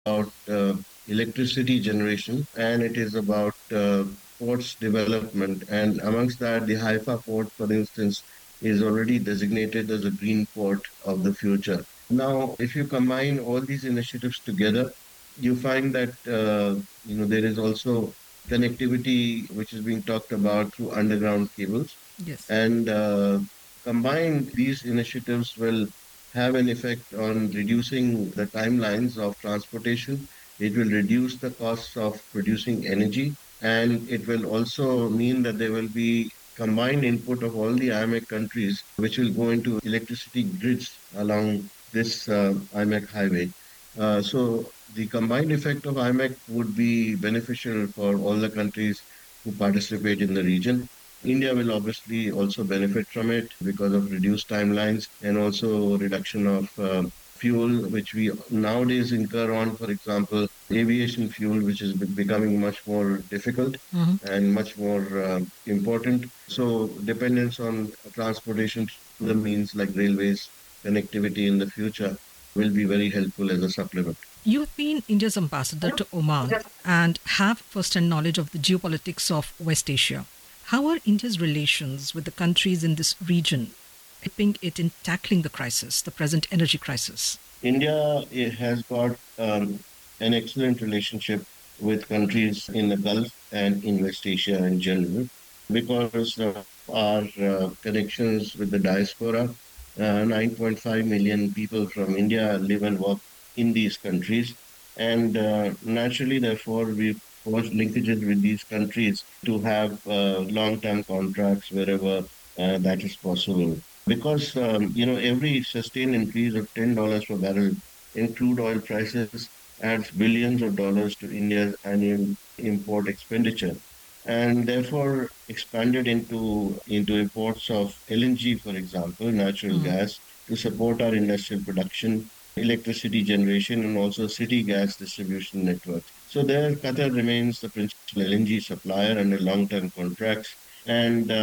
about electricity generation and it is about ports development. And amongst that, the Haifa port, for instance, is already designated as a green port of the future. Now, if you combine all these initiatives together, you find that there is also connectivity which is being talked about through underground cables, Yes. and combined these initiatives will have an effect on reducing the timelines of transportation. It will reduce the costs of producing energy, and it will also mean that there will be combined input of all the IMEC countries, which will go into electricity grids along this IMEC highway. So the combined effect of IMEC would be beneficial for all the countries who participate in the region. India will obviously also benefit from it because of reduced timelines and also reduction of fuel, which we nowadays incur on, for example, aviation fuel, which is becoming much more difficult Hmm. and much more important. So, dependence on transportation through the means like railways, connectivity in the future will be very helpful as a supplement. You have been India's ambassador to Oman and have first-hand knowledge of the geopolitics of West Asia. How are India's relations with the countries in this region helping it in tackling the crisis, the present energy crisis? India has got an excellent relationship with countries in the Gulf and in West Asia in general because of our connections with the diaspora. 9.5 million people from India live and work in these countries. And naturally, therefore, we forged linkages with these countries to have long-term contracts wherever that is possible. Because every sustained increase of $10 per barrel in crude oil prices adds billions of dollars to India's annual import expenditure, and therefore expanded into imports of LNG, for example, natural Mm. gas, to support our industrial production, electricity generation, and also city gas distribution networks. So there, Qatar remains the principal LNG supplier under long-term contracts, and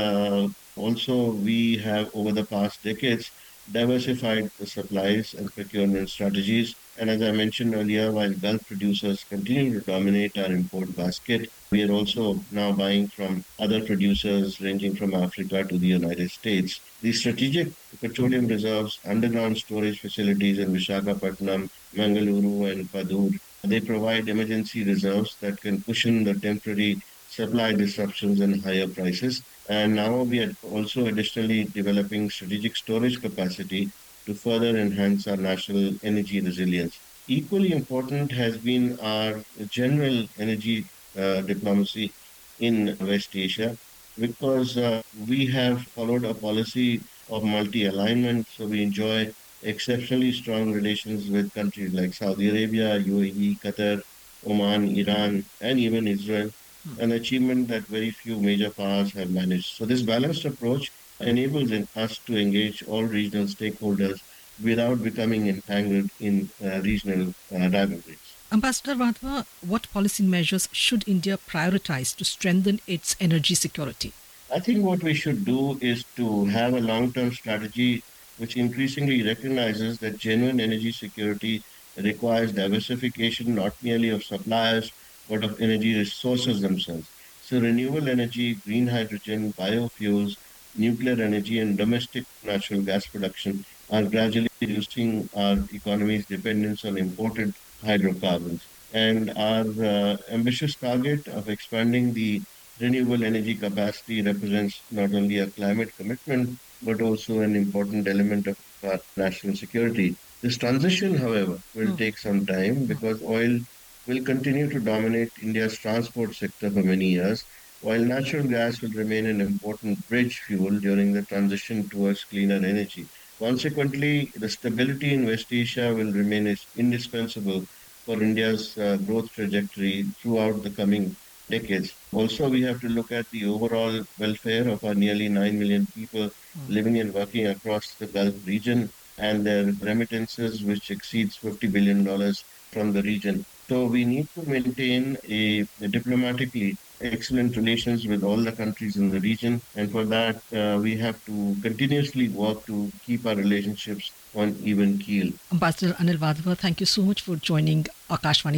also we have over the past decades diversified the supplies and procurement strategies. And as I mentioned earlier, while Gulf producers continue to dominate our import basket, we are also now buying from other producers ranging from Africa to the United States. The strategic petroleum reserves, underground storage facilities in Visakhapatnam, Mangaluru, and Padur, they provide emergency reserves that can cushion the temporary supply disruptions and higher prices. And now we are also additionally developing strategic storage capacity to further enhance our national energy resilience. Equally important has been our general energy diplomacy in West Asia because we have followed a policy of multi alignment. So we enjoy exceptionally strong relations with countries like Saudi Arabia, UAE, Qatar, Oman, Iran, and even Israel, an achievement that very few major powers have managed. So this balanced approach enables us to engage all regional stakeholders without becoming entangled in regional rivalries. Ambassador Wadhwa, what policy measures should India prioritize to strengthen its energy security? I think what we should do is to have a long-term strategy which increasingly recognizes that genuine energy security requires diversification not merely of suppliers but of energy resources themselves. So renewable energy, green hydrogen, biofuels, nuclear energy, and domestic natural gas production are gradually reducing our economy's dependence on imported hydrocarbons. And our ambitious target of expanding the renewable energy capacity represents not only a climate commitment, but also an important element of our national security. This transition, however, will Mm. take some time because oil will continue to dominate India's transport sector for many years, while natural gas will remain an important bridge fuel during the transition towards cleaner energy. Consequently, the stability in West Asia will remain indispensable for India's growth trajectory throughout the coming decades. Also, we have to look at the overall welfare of our nearly 9 million people living and working across the Gulf region and their remittances, which exceeds $50 billion from the region. So we need to maintain a diplomatically excellent relations with all the countries in the region. And for that, we have to continuously work to keep our relationships on even keel. Ambassador Anil Vadhava, thank you so much for joining Akashvani